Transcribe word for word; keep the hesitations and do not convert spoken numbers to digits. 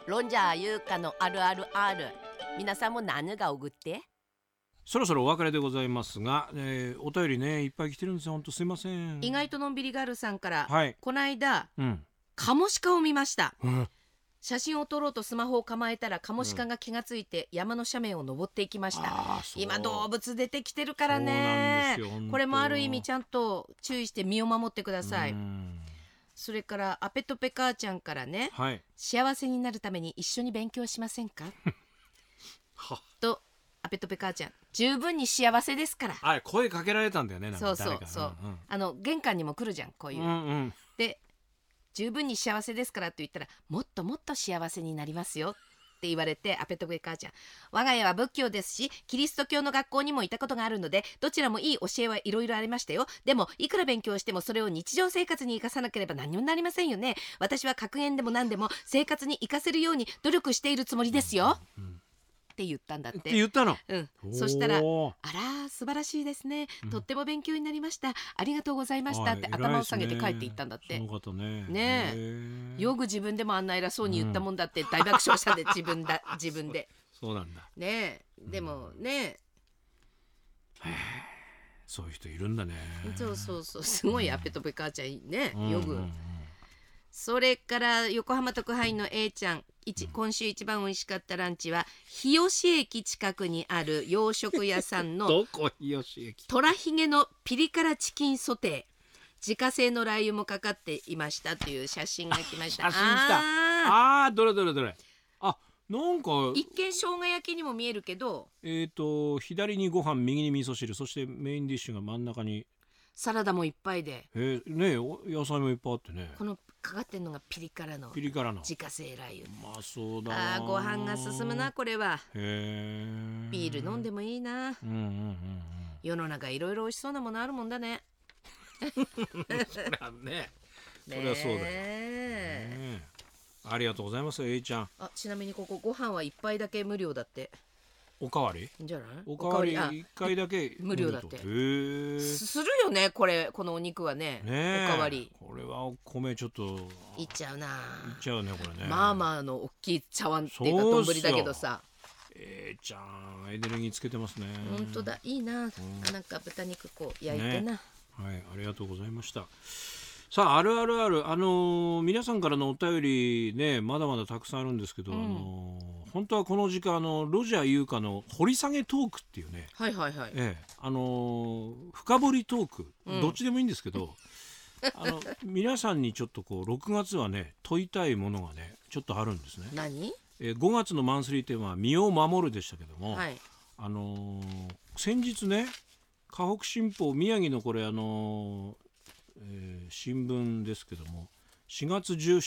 ロンジャー優香のあるあるある。皆さんも何がおぐって。 そろそろお別れでございますが、えーお便りねいっぱい来てるんですよ。本当すいません。 意外とのんびりガールさんから、 はい、 この間うんカモシカを見ました。 うん、 写真を撮ろうとスマホを構えたらカモシカが気がついて山の斜面を登っていきました。 あーそう今動物出てきてるからそうなんねですよ本当。 これもある意味ちゃんと注意して身を守ってください。 うんそれからアペトペ母ちゃんからね、 はい、 幸せになるために一緒に勉強しませんかはとアペトペ母ちゃん、十分に幸せですから。 あれ声かけられたんだよね。なんかそうそう誰かそう、 うんうん、 あの玄関にも来るじゃんこういう、 うんうん、 で十分に幸せですからって言ったら、もっともっと幸せになりますよって言われて、アペトペ母ちゃん、我が家は仏教ですしキリスト教の学校にもいたことがあるので、どちらもいい教えはいろいろありましたよ。でもいくら勉強してもそれを日常生活に生かさなければ何にもなりませんよね。私は格言でも何でも生活に生かせるように努力しているつもりですよ、 うんうん、 って言ったんだって。 って言ったの。 うん、 おーそしたら、あら素晴らしいですね、 うんとっても勉強になりました、ありがとうございましたってはい頭を下げて帰っていったんだって。 偉いですね、その方ね。 ねえ、 へーよく自分でもあんな偉そうに言ったもんだって大爆笑したんで、自分だ自分でそうなんだ。 ねえ。でもね、 そういう人いるんだね。 そうそうそう、すごいアペトペ母ちゃんね、 うんよく、 うんうん、 それから横浜特派員の A ちゃん、一今週一番美味しかったランチは日吉駅近くにある洋食屋さんのどこ日吉駅。 トラヒゲのピリ辛チキンソテー、自家製のラー油もかかっていましたという写真が来ました。 写真来た。 ああーどれどれどれ。あ、なんか一見生姜焼きにも見えるけど、 えーと左にご飯、右に味噌汁、そしてメインディッシュが真ん中に、 サラダもいっぱいで、 えー、ねお野菜もいっぱいあってね。 このかかってんのがピリ辛のピリ辛の自家製ラー油。 まあそうだな。 あーご飯が進むなこれは。 へービール飲んでもいいな。 うんうんうんうん。 世の中いろいろ美味しそうなものあるもんだね。 そりゃね、そりゃそうだよ、 ねね、ありがとうございます A ちゃん。 あ、ちなみにここご飯は一杯だけ無料だって。 おかわりいいんじゃない？ おかわりあ一回だけ無料だって。 へーすするよねこれ、このお肉はね。 ねえ、 おかわりこれはお米ちょっといっちゃうな。 いっちゃうねこれね。 まあまあの大きい茶碗っていうか丼だけどさ。 A ちゃんエネルギーつけてますね。 本当だ、いいな、 んあ、なんか豚肉こう焼いてな、 ね、はい、ありがとうございました。さあ、あるあるある、あのー皆さんからのお便りね、まだまだたくさんあるんですけど、 うん、 あのー本当はこの時間、あのロジャー優香の掘り下げトークっていうね、 はいはいはい、 ええ、あのー深掘りトーク、 うんどっちでもいいんですけど、あの皆さんにちょっとこうろくがつはね問いたいものがねちょっとあるんですね。 何？ えーごがつのマンスリーテーマは身を守るでしたけども、 はい、 あのー先日ね、河北新報宮城のこれあのーえー新聞ですけども、しがつじゅう